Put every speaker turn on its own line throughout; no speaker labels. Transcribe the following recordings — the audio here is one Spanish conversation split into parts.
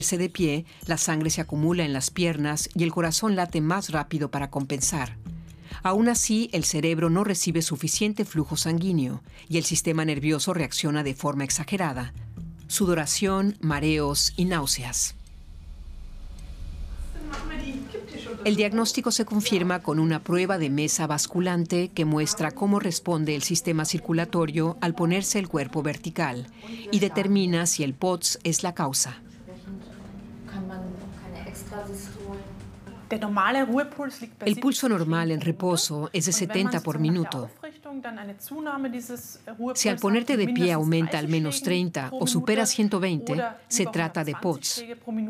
De pie, la sangre se acumula en las piernas y el corazón late más rápido para compensar. Aún así, el cerebro no recibe suficiente flujo sanguíneo y el sistema nervioso reacciona de forma exagerada. Sudoración, mareos y náuseas. El diagnóstico se confirma con una prueba de mesa basculante que muestra cómo responde el sistema circulatorio al ponerse el cuerpo vertical y determina si el POTS es la causa. El pulso normal en reposo es de 70 por minuto. Si al ponerte de pie aumenta al menos 30 o supera 120, se trata de POTS.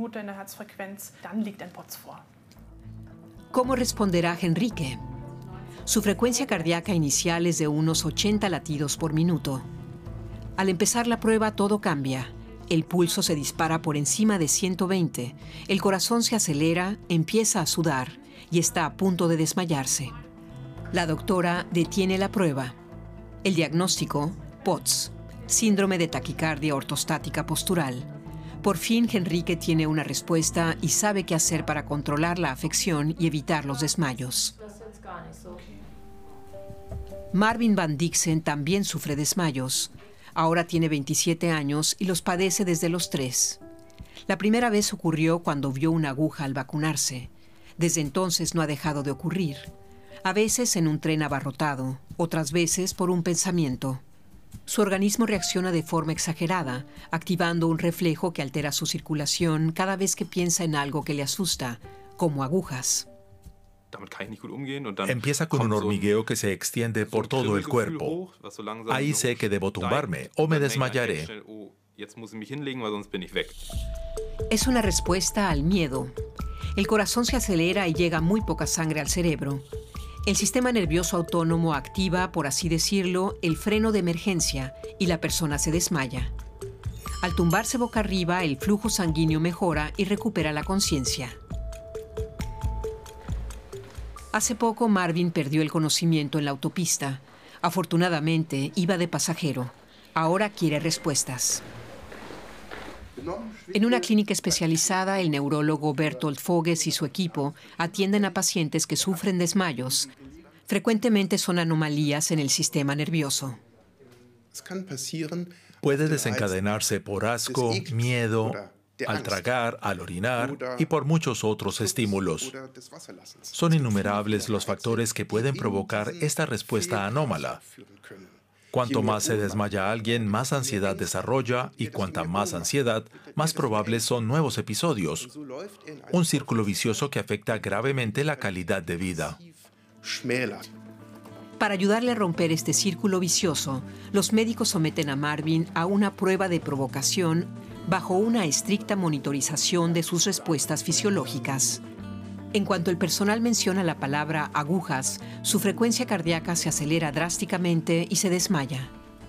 ¿Cómo responderá Henrique? Su frecuencia cardíaca inicial es de unos 80 latidos por minuto. Al empezar la prueba todo cambia. El pulso se dispara por encima de 120, el corazón se acelera, empieza a sudar y está a punto de desmayarse. La doctora detiene la prueba. El diagnóstico, POTS, síndrome de taquicardia ortostática postural. Por fin Henrique tiene una respuesta y sabe qué hacer para controlar la afección y evitar los desmayos. Marvin Van Dixen también sufre desmayos. Ahora tiene 27 años y los padece desde los 3. La primera vez ocurrió cuando vio una aguja al vacunarse. Desde entonces no ha dejado de ocurrir. A veces en un tren abarrotado, otras veces por un pensamiento. Su organismo reacciona de forma exagerada, activando un reflejo que altera su circulación cada vez que piensa en algo que le asusta, como agujas.
Empieza con un hormigueo que se extiende por todo el cuerpo. Ahí sé que debo tumbarme o me desmayaré.
Es una respuesta al miedo. El corazón se acelera y llega muy poca sangre al cerebro. El sistema nervioso autónomo activa, por así decirlo, el freno de emergencia y la persona se desmaya. Al tumbarse boca arriba, el flujo sanguíneo mejora y recupera la conciencia. Hace poco Marvin perdió el conocimiento en la autopista. Afortunadamente, iba de pasajero. Ahora quiere respuestas. En una clínica especializada, el neurólogo Bertolt Voges y su equipo atienden a pacientes que sufren desmayos. Frecuentemente son anomalías en el sistema nervioso.
Puede desencadenarse por asco, miedo, al tragar, al orinar y por muchos otros estímulos. Son innumerables los factores que pueden provocar esta respuesta anómala. Cuanto más se desmaya alguien, más ansiedad desarrolla y cuanta más ansiedad, más probables son nuevos episodios. Un círculo vicioso que afecta gravemente la calidad de vida.
Para ayudarle a romper este círculo vicioso, los médicos someten a Marvin a una prueba de provocación bajo una estricta monitorización de sus respuestas fisiológicas. En cuanto el personal menciona la palabra agujas, su frecuencia cardíaca se acelera drásticamente y se desmaya.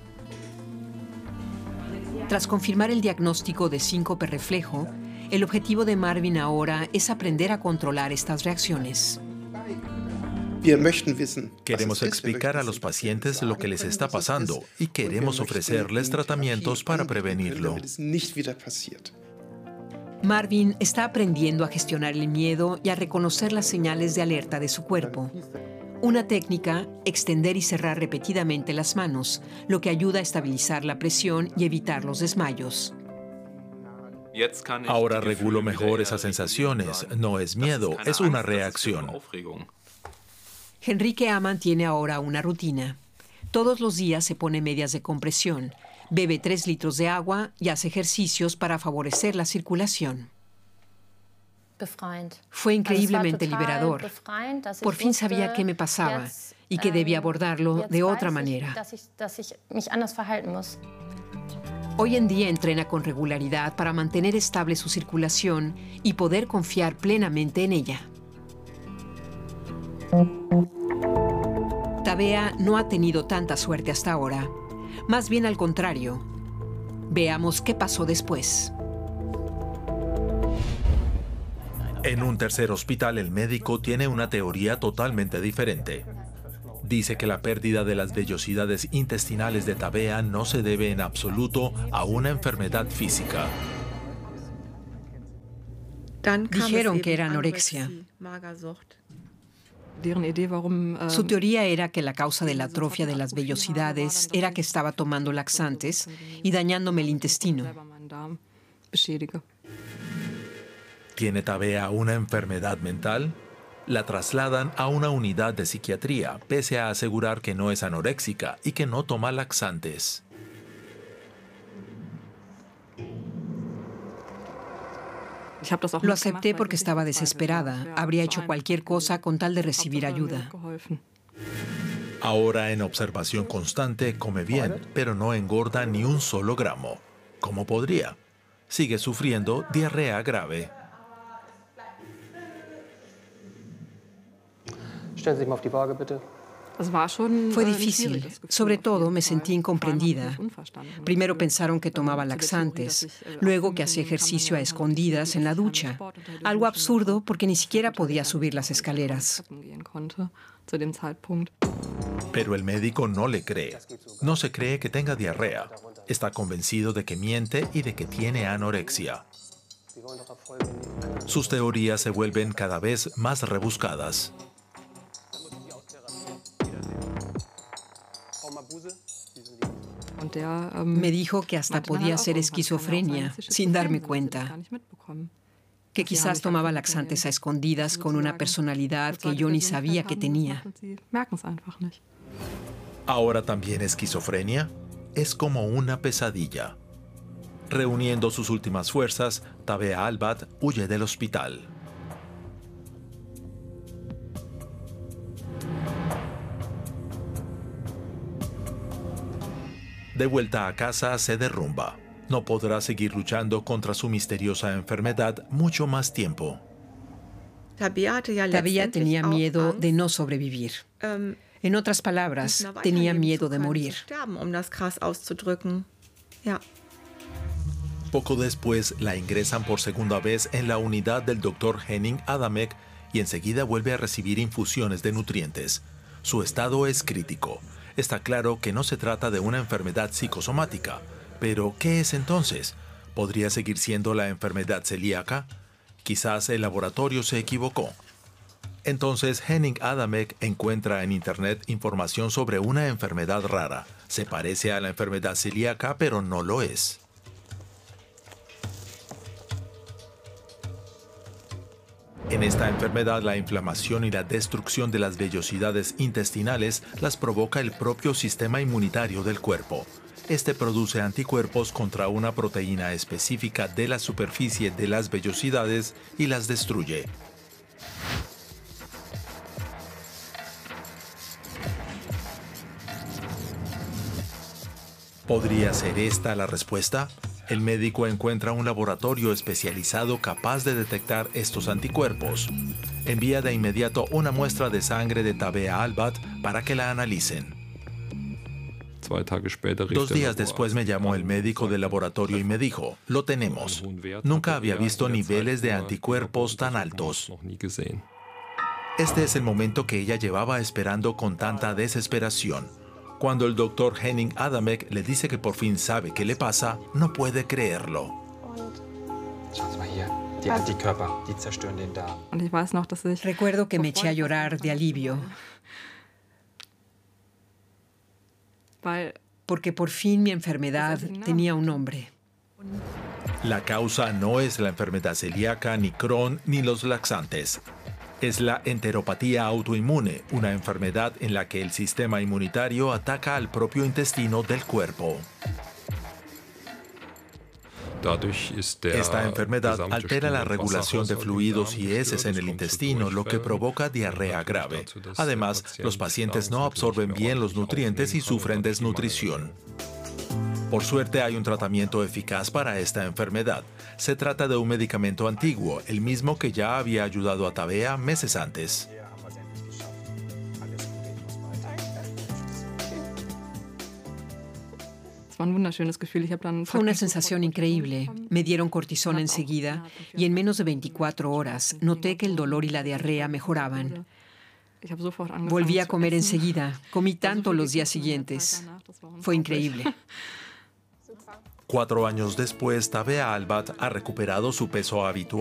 Tras confirmar el diagnóstico de síncope reflejo, el objetivo de Marvin ahora es aprender a controlar estas reacciones.
Queremos explicar a los pacientes lo que les está pasando y queremos ofrecerles tratamientos para prevenirlo.
Marvin está aprendiendo a gestionar el miedo y a reconocer las señales de alerta de su cuerpo. Una técnica, extender y cerrar repetidamente las manos, lo que ayuda a estabilizar la presión y evitar los desmayos.
Ahora regulo mejor esas sensaciones. No es miedo, es una reacción.
Henrique Amann tiene ahora una rutina. Todos los días se pone medias de compresión, bebe 3 litros de agua y hace ejercicios para favorecer la circulación. Fue increíblemente liberador. Por fin sabía qué me pasaba y que debía abordarlo de otra manera. Hoy en día entrena con regularidad para mantener estable su circulación y poder confiar plenamente en ella. Tabea no ha tenido tanta suerte hasta ahora. Más bien al contrario. Veamos qué pasó después.
En un tercer hospital, el médico tiene una teoría totalmente diferente. Dice que la pérdida de las vellosidades intestinales de Tabea no se debe en absoluto a una enfermedad física.
Dijeron que era anorexia. Su teoría era que la causa de la atrofia de las vellosidades era que estaba tomando laxantes y dañándome el intestino.
¿Tiene Tabea una enfermedad mental? La trasladan a una unidad de psiquiatría, pese a asegurar que no es anoréxica y que no toma laxantes.
Lo acepté porque estaba desesperada. Habría hecho cualquier cosa con tal de recibir ayuda.
Ahora, en observación constante, come bien, pero no engorda ni un solo gramo. ¿Cómo podría? Sigue sufriendo diarrea grave.
Stellen Sie sich mal auf die Waage, bitte.
Fue difícil. Sobre todo me sentí incomprendida. Primero pensaron que tomaba laxantes, luego que hacía ejercicio a escondidas en la ducha. Algo absurdo porque ni siquiera podía subir las escaleras.
Pero el médico no le cree. No se cree que tenga diarrea. Está convencido de que miente y de que tiene anorexia. Sus teorías se vuelven cada vez más rebuscadas.
Me dijo que hasta podía ser esquizofrenia, sin darme cuenta. Que quizás tomaba laxantes a escondidas con una personalidad que yo ni sabía que tenía.
¿Ahora también esquizofrenia? Es como una pesadilla. Reuniendo sus últimas fuerzas, Tabea Albat huye del hospital. De vuelta a casa, se derrumba. No podrá seguir luchando contra su misteriosa enfermedad mucho más tiempo.
Tabea tenía miedo de no sobrevivir. En otras palabras, tenía miedo de morir.
Poco después, la ingresan por segunda vez en la unidad del Dr. Henning Adamek y enseguida vuelve a recibir infusiones de nutrientes. Su estado es crítico. Está claro que no se trata de una enfermedad psicosomática. Pero, ¿qué es entonces? ¿Podría seguir siendo la enfermedad celíaca? Quizás el laboratorio se equivocó. Entonces, Henning Adamek encuentra en Internet información sobre una enfermedad rara. Se parece a la enfermedad celíaca, pero no lo es. En esta enfermedad, la inflamación y la destrucción de las vellosidades intestinales las provoca el propio sistema inmunitario del cuerpo. Este produce anticuerpos contra una proteína específica de la superficie de las vellosidades y las destruye. ¿Podría ser esta la respuesta? El médico encuentra un laboratorio especializado capaz de detectar estos anticuerpos. Envía de inmediato una muestra de sangre de Tabea Albat para que la analicen. 2 días después me llamó el médico del laboratorio y me dijo, lo tenemos. Nunca había visto niveles de anticuerpos tan altos. Este es el momento que ella llevaba esperando con tanta desesperación. Cuando el doctor Henning Adamek le dice que por fin sabe qué le pasa, no puede creerlo.
Recuerdo que me eché a llorar de alivio. Porque por fin mi enfermedad tenía un nombre.
La causa no es la enfermedad celíaca, ni Crohn, ni los laxantes. Es la enteropatía autoinmune, una enfermedad en la que el sistema inmunitario ataca al propio intestino del cuerpo. Esta enfermedad altera la regulación de fluidos y heces en el intestino, lo que provoca diarrea grave. Además, los pacientes no absorben bien los nutrientes y sufren desnutrición. Por suerte hay un tratamiento eficaz para esta enfermedad. Se trata de un medicamento antiguo, el mismo que ya había ayudado a Tabea meses antes.
Fue una sensación increíble. Me dieron cortisona enseguida y en menos de 24 horas noté que el dolor y la diarrea mejoraban. Volví a comer enseguida. Comí tanto los días siguientes. Fue increíble.
4 años después, Tabea Albat ha recuperado su peso habitual.